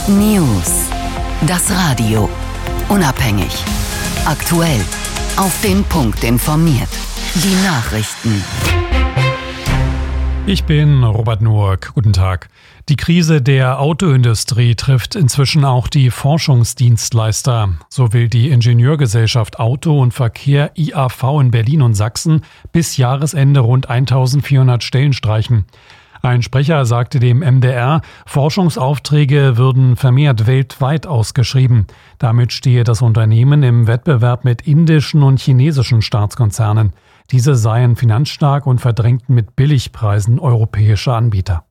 News. Das Radio. Unabhängig. Aktuell. Auf den Punkt informiert. Die Nachrichten. Ich bin Robert Noack. Guten Tag. Die Krise der Autoindustrie trifft inzwischen auch die Forschungsdienstleister. So will die Ingenieurgesellschaft Auto und Verkehr IAV in Berlin und Sachsen bis Jahresende rund 1400 Stellen streichen. Ein Sprecher sagte dem MDR, Forschungsaufträge würden vermehrt weltweit ausgeschrieben. Damit stehe das Unternehmen im Wettbewerb mit indischen und chinesischen Staatskonzernen. Diese seien finanzstark und verdrängten mit Billigpreisen europäische Anbieter.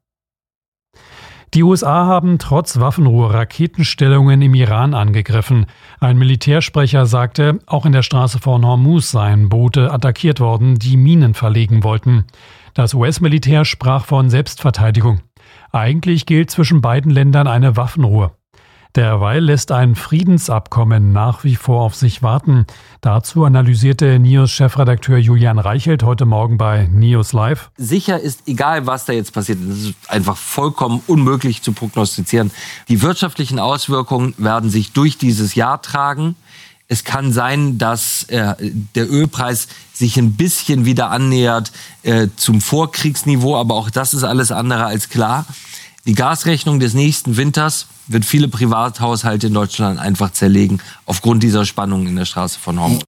Die USA haben trotz Waffenruhe Raketenstellungen im Iran angegriffen. Ein Militärsprecher sagte, auch in der Straße von Hormuz seien Boote attackiert worden, die Minen verlegen wollten. Das US-Militär sprach von Selbstverteidigung. Eigentlich gilt zwischen beiden Ländern eine Waffenruhe. Derweil lässt ein Friedensabkommen nach wie vor auf sich warten. Dazu analysierte NIOS-Chefredakteur Julian Reichelt heute Morgen bei NIOS Live. Sicher ist, egal was da jetzt passiert, das ist einfach vollkommen unmöglich zu prognostizieren. Die wirtschaftlichen Auswirkungen werden sich durch dieses Jahr tragen. Es kann sein, dass der Ölpreis sich ein bisschen wieder annähert zum Vorkriegsniveau, aber auch das ist alles andere als klar. Die Gasrechnung des nächsten Winters wird viele Privathaushalte in Deutschland einfach zerlegen, aufgrund dieser Spannungen in der Straße von Hormuz.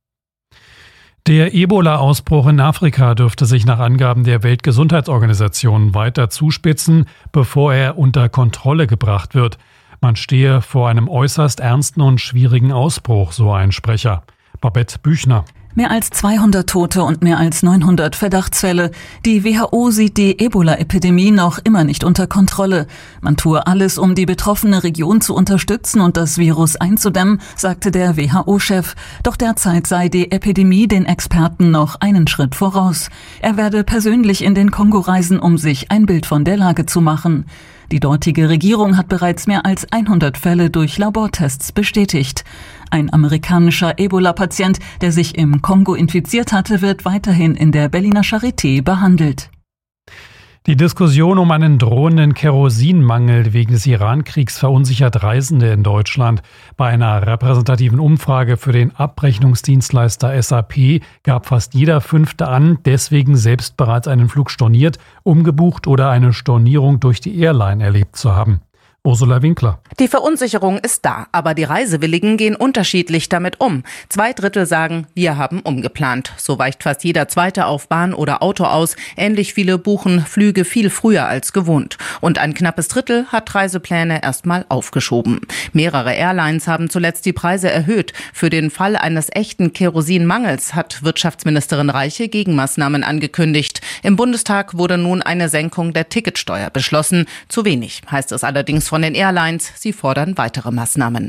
Der Ebola-Ausbruch in Afrika dürfte sich nach Angaben der Weltgesundheitsorganisation weiter zuspitzen, bevor er unter Kontrolle gebracht wird. Man stehe vor einem äußerst ernsten und schwierigen Ausbruch, so ein Sprecher. Babette Büchner. Mehr als 200 Tote und mehr als 900 Verdachtsfälle. Die WHO sieht die Ebola-Epidemie noch immer nicht unter Kontrolle. Man tue alles, um die betroffene Region zu unterstützen und das Virus einzudämmen, sagte der WHO-Chef. Doch derzeit sei die Epidemie den Experten noch einen Schritt voraus. Er werde persönlich in den Kongo reisen, um sich ein Bild von der Lage zu machen. Die dortige Regierung hat bereits mehr als 100 Fälle durch Labortests bestätigt. Ein amerikanischer Ebola-Patient, der sich im Kongo infiziert hatte, wird weiterhin in der Berliner Charité behandelt. Die Diskussion um einen drohenden Kerosinmangel wegen des Iran-Kriegs verunsichert Reisende in Deutschland. Bei einer repräsentativen Umfrage für den Abrechnungsdienstleister SAP gab fast jeder Fünfte an, deswegen selbst bereits einen Flug storniert, umgebucht oder eine Stornierung durch die Airline erlebt zu haben. Ursula Winkler. Die Verunsicherung ist da, aber die Reisewilligen gehen unterschiedlich damit um. 2/3 sagen, wir haben umgeplant. So weicht fast jeder Zweite auf Bahn oder Auto aus. Ähnlich viele buchen Flüge viel früher als gewohnt. Und ein knappes Drittel hat Reisepläne erstmal aufgeschoben. Mehrere Airlines haben zuletzt die Preise erhöht. Für den Fall eines echten Kerosinmangels hat Wirtschaftsministerin Reiche Gegenmaßnahmen angekündigt. Im Bundestag wurde nun eine Senkung der Ticketsteuer beschlossen. Zu wenig, heißt es allerdings von den Airlines. Sie fordern weitere Maßnahmen.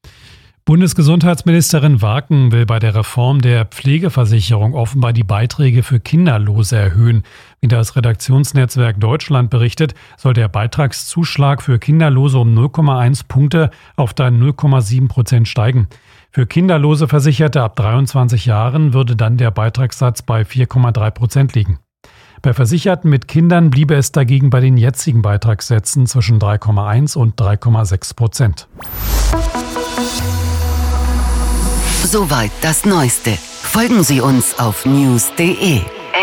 Bundesgesundheitsministerin Waken will bei der Reform der Pflegeversicherung offenbar die Beiträge für Kinderlose erhöhen. Wie das Redaktionsnetzwerk Deutschland berichtet, soll der Beitragszuschlag für Kinderlose um 0,1 Punkte auf dann 0,7% steigen. Für kinderlose Versicherte ab 23 Jahren würde dann der Beitragssatz bei 4,3% liegen. Bei Versicherten mit Kindern bliebe es dagegen bei den jetzigen Beitragssätzen zwischen 3,1 und 3,6%. Soweit das Neueste. Folgen Sie uns auf news.de. NIUS.de.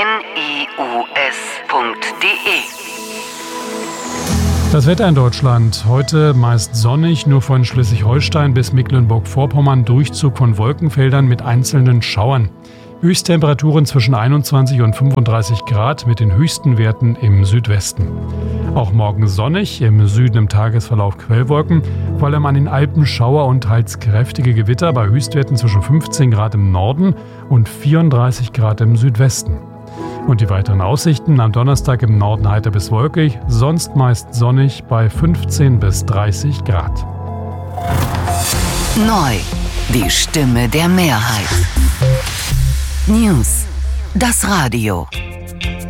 Das Wetter in Deutschland. Heute meist sonnig, nur von Schleswig-Holstein bis Mecklenburg-Vorpommern Durchzug von Wolkenfeldern mit einzelnen Schauern. Höchsttemperaturen zwischen 21 und 35 Grad mit den höchsten Werten im Südwesten. Auch morgen sonnig, im Süden im Tagesverlauf Quellwolken, vor allem an den Alpen Schauer und teils kräftige Gewitter bei Höchstwerten zwischen 15 Grad im Norden und 34 Grad im Südwesten. Und die weiteren Aussichten: am Donnerstag im Norden heiter bis wolkig, sonst meist sonnig bei 15 bis 30 Grad. Neu, die Stimme der Mehrheit. News, das Radio.